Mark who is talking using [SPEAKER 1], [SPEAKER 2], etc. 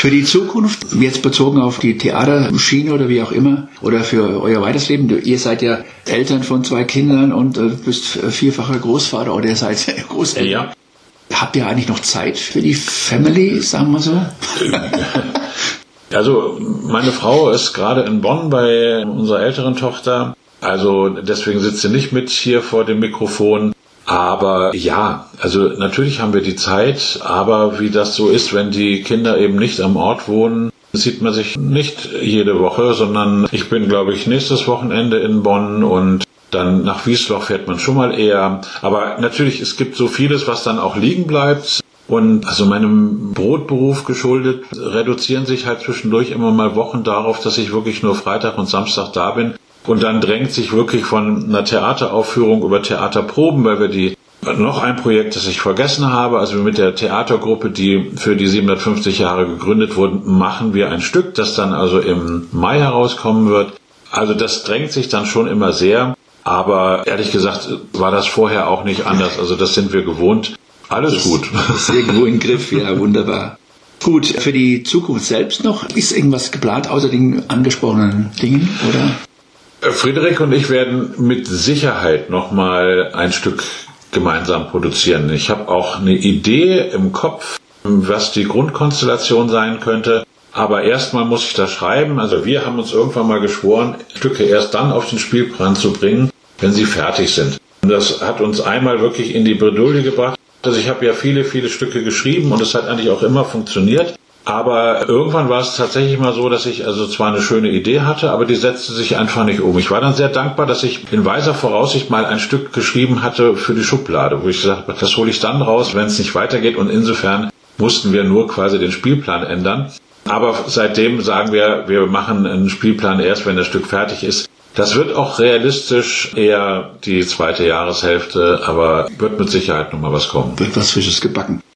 [SPEAKER 1] Für die Zukunft, jetzt bezogen auf die Theaterschiene oder wie auch immer, oder für euer weiteres Leben, ihr seid ja Eltern von 2 Kindern und bist vierfacher Großvater oder ihr seid Großeltern.
[SPEAKER 2] Ja.
[SPEAKER 1] Habt ihr eigentlich noch Zeit für die Family, sagen wir so?
[SPEAKER 2] Also meine Frau ist gerade in Bonn bei unserer älteren Tochter, also deswegen sitzt sie nicht mit hier vor dem Mikrofon. Aber ja, also natürlich haben wir die Zeit, aber wie das so ist, wenn die Kinder eben nicht am Ort wohnen, sieht man sich nicht jede Woche, sondern ich bin, glaube ich, nächstes Wochenende in Bonn und dann nach Wiesloch fährt man schon mal eher. Aber natürlich, es gibt so vieles, was dann auch liegen bleibt. Und also meinem Brotberuf geschuldet, reduzieren sich halt zwischendurch immer mal Wochen darauf, dass ich wirklich nur Freitag und Samstag da bin. Und dann drängt sich wirklich von einer Theateraufführung über Theaterproben, weil wir noch ein Projekt, das ich vergessen habe, also mit der Theatergruppe, die für die 750 Jahre gegründet wurden, machen wir ein Stück, das dann also im Mai herauskommen wird. Also das drängt sich dann schon immer sehr, aber ehrlich gesagt war das vorher auch nicht anders, also das sind wir gewohnt. Alles gut.
[SPEAKER 1] Das ist irgendwo im Griff, ja, wunderbar. Gut, für die Zukunft selbst noch, ist irgendwas geplant außer den angesprochenen Dingen, oder?
[SPEAKER 2] Friederik und ich werden mit Sicherheit nochmal ein Stück gemeinsam produzieren. Ich habe auch eine Idee im Kopf, was die Grundkonstellation sein könnte. Aber erstmal muss ich das schreiben. Also wir haben uns irgendwann mal geschworen, Stücke erst dann auf den Spielplan zu bringen, wenn sie fertig sind. Und das hat uns einmal wirklich in die Bredouille gebracht. Also ich habe ja viele, viele Stücke geschrieben und es hat eigentlich auch immer funktioniert. Aber irgendwann war es tatsächlich mal so, dass ich also zwar eine schöne Idee hatte, aber die setzte sich einfach nicht um. Ich war dann sehr dankbar, dass ich in weiser Voraussicht mal ein Stück geschrieben hatte für die Schublade, wo ich gesagt habe, das hole ich dann raus, wenn es nicht weitergeht. Und insofern mussten wir nur quasi den Spielplan ändern. Aber seitdem sagen wir machen einen Spielplan erst, wenn das Stück fertig ist. Das wird auch realistisch eher die zweite Jahreshälfte, aber wird mit Sicherheit noch mal was kommen.
[SPEAKER 1] Wird was Frisches gebacken.